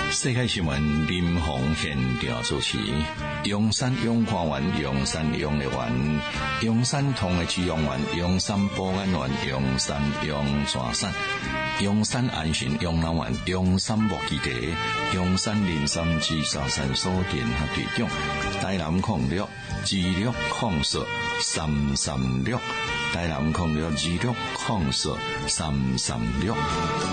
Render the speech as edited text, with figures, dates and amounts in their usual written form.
世界新闻林鸿现场主持。阳山永康园、阳山永乐园、阳山通的治养园、阳山保安园、阳山阳泉山、阳山安巡养老院、阳山木基地、阳山林山自杀山所联合队长，台南控六治疗控诉336，台南控六治疗控诉336。